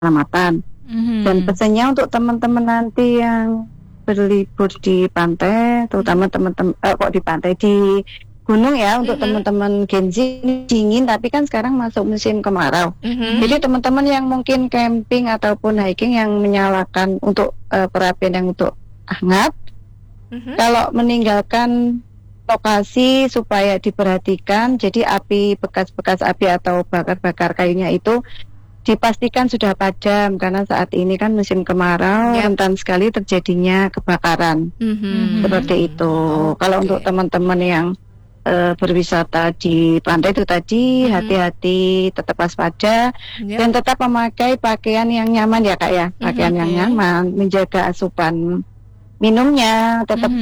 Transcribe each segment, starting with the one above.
keselamatan. Dan pesannya untuk teman-teman nanti yang berlibur di pantai, terutama teman-teman kok di pantai, di gunung ya, untuk teman-teman Gen Z, ini dingin tapi kan sekarang masuk musim kemarau. Jadi teman-teman yang mungkin camping ataupun hiking yang menyalakan untuk perapian yang untuk hangat, kalau meninggalkan lokasi supaya diperhatikan, jadi bekas-bekas api atau bakar-bakar kayunya itu dipastikan sudah padam, karena saat ini kan musim kemarau, rentan sekali terjadinya kebakaran. Seperti itu. Kalau untuk teman-teman yang berwisata di pantai itu tadi, hati-hati, tetap waspada, dan tetap memakai pakaian yang nyaman ya Kak ya, pakaian yang nyaman, menjaga asupan minumnya, tetap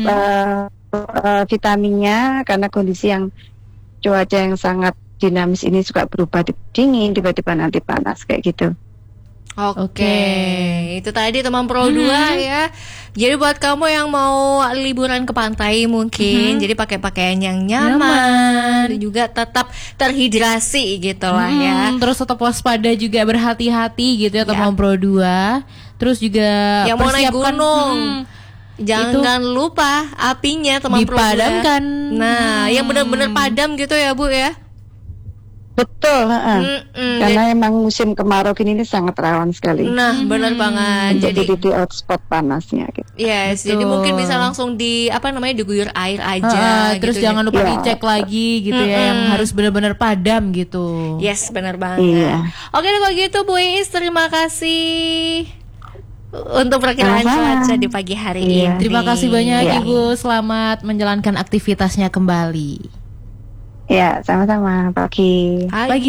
vitaminnya, karena kondisi yang cuaca yang sangat dinamis ini suka berubah dingin, tiba-tiba nanti panas kayak gitu. Oke. Itu tadi teman Pro 2 ya. Jadi buat kamu yang mau liburan ke pantai mungkin, jadi pakai pakaian yang nyaman, dan juga tetap terhidrasi gitu lah ya. Terus tetap waspada juga, berhati-hati gitu ya teman Pro 2. Terus juga yang mau naik gunung, jangan lupa apinya teman Pro 2 dipadamkan. Nah, yang benar-benar padam gitu ya Bu ya. Betul, karena emang musim kemarau ini sangat rawan sekali. Nah, benar banget. Jadi di hotspot panasnya gitu. Yes, jadi mungkin bisa langsung diguyur air aja. Terus gitu, jangan lupa dicek lagi gitu ya, yang harus benar-benar padam gitu. Yes, benar banget. Oke, kalau gitu Bu Iis, terima kasih untuk perkiraan cuaca di pagi hari ini. Terima kasih banyak Ibu, selamat menjalankan aktivitasnya kembali. Ya, sama-sama. Pagi.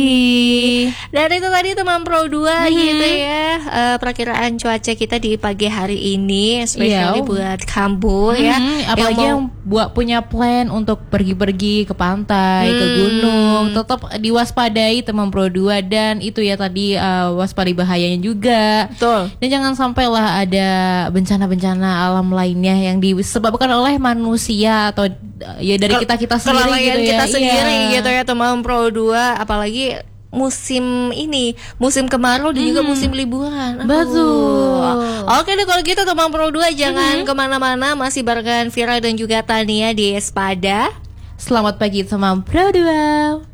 Dan itu tadi teman Pro 2 gitu ya, perkiraan cuaca kita di pagi hari ini, especially buat kamu ya. Apalagi yang buat punya plan untuk pergi-pergi ke pantai, ke gunung, tetap diwaspadai teman Pro 2, dan itu ya tadi waspadai bahayanya juga. Betul. Dan jangan sampailah ada bencana-bencana alam lainnya yang disebabkan oleh manusia atau ya dari kita sendiri gitu ya. Kita sendiri gitu ya teman Pro 2, apalagi musim kemarau dan juga musim liburan. Betul. Oke deh kalau gitu teman Pro 2, jangan kemana-mana, masih barengan Vira dan juga Tania di Espada. Selamat pagi teman Pro 2.